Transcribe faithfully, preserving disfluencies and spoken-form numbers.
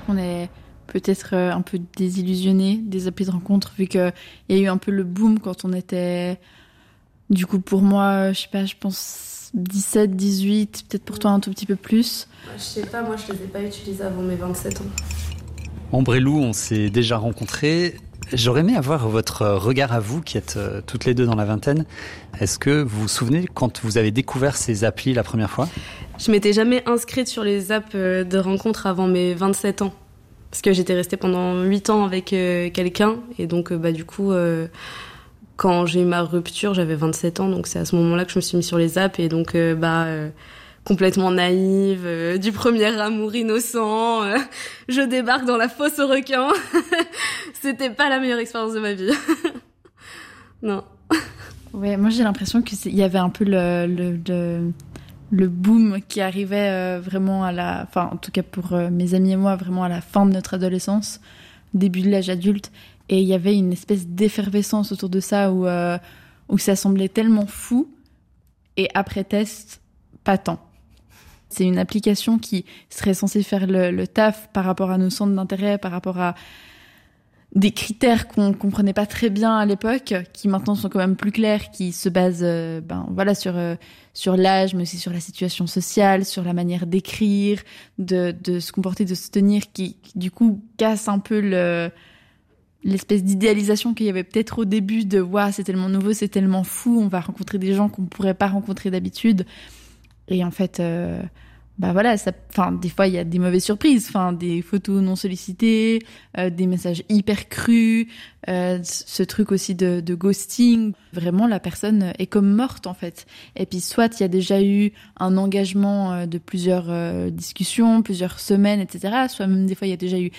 qu'on est peut-être euh, un peu désillusionnés des applis de rencontre, vu qu'il y a eu un peu le boom quand on était... Du coup, pour moi, je sais pas, je pense dix-sept, dix-huit, peut-être pour toi un tout petit peu plus. Je sais pas, moi je les ai pas utilisés avant mes vingt-sept ans. Ambre et Lou, on s'est déjà rencontrés. J'aurais aimé avoir votre regard à vous, qui êtes euh, toutes les deux dans la vingtaine. Est-ce que vous vous souvenez quand vous avez découvert ces applis la première fois ? Je m'étais jamais inscrite sur les apps de rencontre avant mes vingt-sept ans. Parce que j'étais restée pendant huit ans avec euh, quelqu'un. Et donc, euh, bah, du coup, euh, quand j'ai eu ma rupture, j'avais vingt-sept ans. Donc, c'est à ce moment-là que je me suis mise sur les apps. Et donc, euh, bah... Euh, complètement naïve, euh, du premier amour innocent, euh, je débarque dans la fosse aux requins. C'était pas la meilleure expérience de ma vie. Non. Ouais, moi j'ai l'impression qu'il y avait un peu le, le, le, le boom qui arrivait euh, vraiment à la... Enfin, en tout cas pour euh, mes amis et moi, vraiment à la fin de notre adolescence, début de l'âge adulte. Et il y avait une espèce d'effervescence autour de ça où, euh, où ça semblait tellement fou. Et après test, pas tant. C'est une application qui serait censée faire le, le taf par rapport à nos centres d'intérêt, par rapport à des critères qu'on comprenait pas très bien à l'époque, qui maintenant sont quand même plus clairs, qui se basent euh, ben, voilà, sur, euh, sur l'âge, mais aussi sur la situation sociale, sur la manière d'écrire, de, de se comporter, de se tenir, qui, qui du coup casse un peu le, l'espèce d'idéalisation qu'il y avait peut-être au début de « Waouh, c'est tellement nouveau, c'est tellement fou, on va rencontrer des gens qu'on pourrait pas rencontrer d'habitude ». Et en fait, euh, bah voilà, ça, enfin, des fois, il y a des mauvaises surprises, enfin, des photos non sollicitées, euh, des messages hyper crus, euh, ce truc aussi de, de ghosting. Vraiment, la personne est comme morte, en fait. Et puis, soit il y a déjà eu un engagement de plusieurs euh, discussions, plusieurs semaines, et cetera. Soit même, des fois, il y a déjà eu